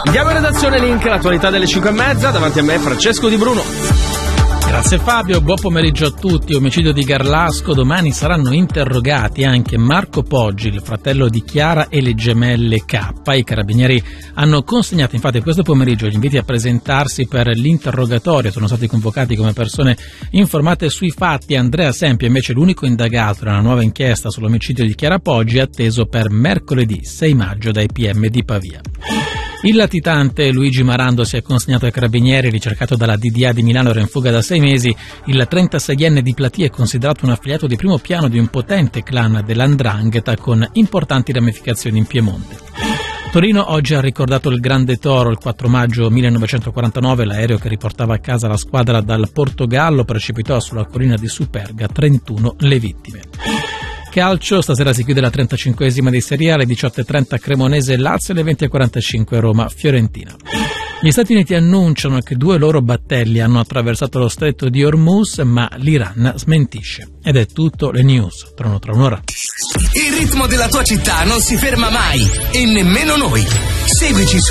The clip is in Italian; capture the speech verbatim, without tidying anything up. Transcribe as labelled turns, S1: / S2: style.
S1: Andiamo in redazione, link, l'attualità delle cinque e mezza, davanti a me Francesco Di Bruno.
S2: Grazie Fabio, buon pomeriggio a tutti. Omicidio di Garlasco, domani saranno interrogati anche Marco Poggi, il fratello di Chiara e le gemelle K. I carabinieri hanno consegnato infatti questo pomeriggio gli inviti a presentarsi per l'interrogatorio, sono stati convocati come persone informate sui fatti. Andrea Sempio invece l'unico indagato nella nuova inchiesta sull'omicidio di Chiara Poggi, atteso per mercoledì sei maggio dai P M di Pavia. Il latitante Luigi Marando si è consegnato ai carabinieri, ricercato dalla D D A di Milano, era in fuga da sei mesi. Il trentaseienne di Platia è considerato un affiliato di primo piano di un potente clan dell'Andrangheta con importanti ramificazioni in Piemonte. Torino oggi ha ricordato il Grande Toro. Il quattro maggio millenovecentoquarantanove l'aereo che riportava a casa la squadra dal Portogallo precipitò sulla collina di Superga, trentuno le vittime. Calcio, stasera si chiude la trentacinquesima di Serie A, alle diciotto e trenta Cremonese Lazio, alle venti e quarantacinque Roma Fiorentina. Gli Stati Uniti annunciano che due loro battelli hanno attraversato lo stretto di Hormuz, ma l'Iran smentisce. Ed è tutto, le news tornano tra un'ora.
S3: Il ritmo della tua città non si ferma mai e nemmeno noi. Seguici su